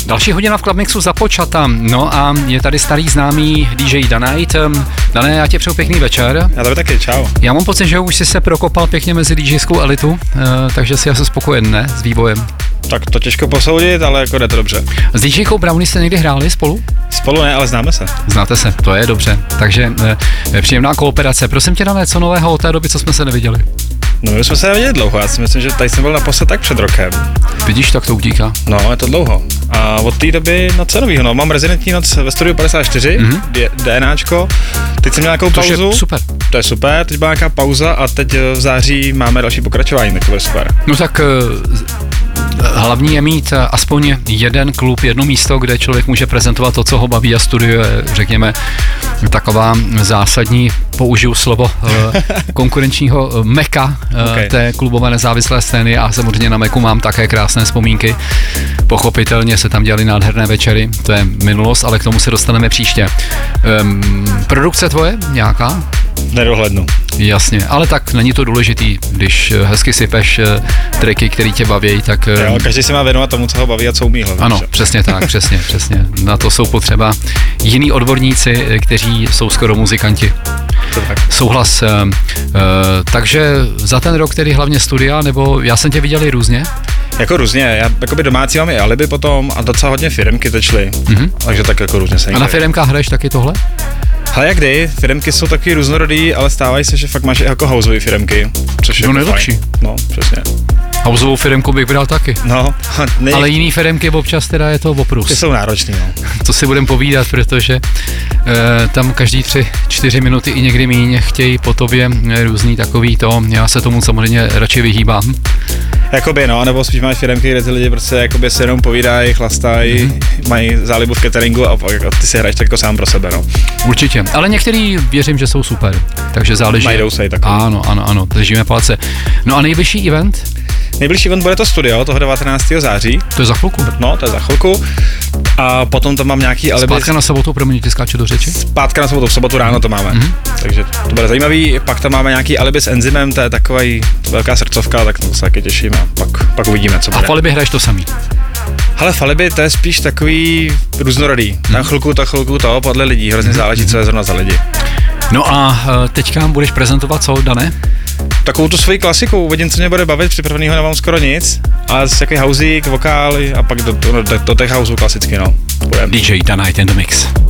Další hodina v Club Mixu započata. No a je tady starý známý DJ Danite. Dané, já tě přeju pěkný večer. Já tebe taky, čau. Já mám pocit, že už jsi se prokopal pěkně mezi DJskou elitu, takže si asi spokojen, ne, s vývojem? Tak to těžko posoudit, ale jako jde to dobře. S DJkou Brownie jste někdy hráli spolu? Spolu ne, ale známe se. Znáte se, to je dobře. Takže příjemná kooperace. Prosím tě, Dané, co nového od té doby, co jsme se neviděli? No my jsme se neviděli dlouho, já si myslím, že tady jsem byl naposled tak před rokem. Vidíš, tak to utíká. No, je to dlouho. A od té doby, no co novýho, no, mám rezidentní noc ve studiu 54, DNAčko, teď jsem měl nějakou pauzu. Super. To je super, teď byla nějaká pauza a teď v září máme další pokračování, tak to bude super. No tak hlavní je mít aspoň jeden klub, jedno místo, kde člověk může prezentovat to, co ho baví, a studio je, řekněme, taková zásadní, použiju slovo, konkurenčního meka té klubové nezávislé scény, a samozřejmě na meku mám také krásné vzpomínky. Pochopitelně se tam dělaly nádherné večery, to je minulost, ale k tomu se dostaneme příště. Produkce tvoje nějaká? Nedohlednu. Jasně, ale tak není to důležitý, když hezky sypeš tracky, který tě baví, tak... Jo, každý se má věnovat tomu, co ho baví a co umí hlavně. Ano, přesně tak, přesně. Na to jsou potřeba jiní odborníci, kteří jsou skoro muzikanti. Tak. Souhlas. Takže za ten rok tedy hlavně studia, nebo já jsem tě viděl i různě? Jako různě, já jakoby domácí mám i alibi potom a docela hodně firemky tečly, takže tak jako různě se. A na firemkách hraješ taky tohle? Ale jak kdy, firemky jsou taky různorodý, ale stávají se, že fakt máš i jako houseový firemky, což je nejlepší. No, přesně. Houseovou firemku bych bral taky. No, ale jiný firemky občas teda je to oprus. Ty jsou náročný, no. To si budem povídat, protože tam každý 3-4 minuty i někdy míň chtějí po tobě různý takový to, já se tomu samozřejmě radši vyhýbám. Jakoby no, nebo spíš máš firemky, kde ty lidi prostě jakoby si jenom povídají, chlastají, mají zálibu v cateringu a ty si hraješ tak jako sám pro sebe, no. Určitě, ale některý věřím, že jsou super, takže záleží. Najdou se i takový. Ano, držíme palce. No a nejvyšší event? Nejbližší event bude to studio, toho 19. září. To je za chvilku? No, to je za chvilku. A potom tam mám nějaký alibi. Zpátka na sobotu, promiň, ti skáče do řeči? Zpátka na sobotu, v sobotu ráno to máme. Takže to bude zajímavý. Pak tam máme nějaký alibi s enzymem, to je takový velká srdcovka, tak to se taky těším a pak uvidíme, co bude. A v alibi hraješ to samý? Hele, v alibi to je spíš takový různorodý. Na chvilku to, podle lidí, hrozně záleží, co je zrovna za lidi. No a teďka budeš prezentovat co, Dané? Takovou tu svoji klasiku, uvidím, co mě bude bavit, připravenýho nemám skoro nic, ale takový houseík, vokály a pak do těch houseů klasicky, no. DJ Danite in the mix.